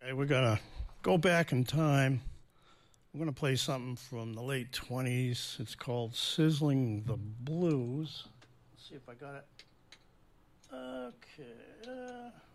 Okay, we're going to go back in time. We're going to play something from the late 20s. It's called Sizzling the Blues. Let's see if I got it. Okay.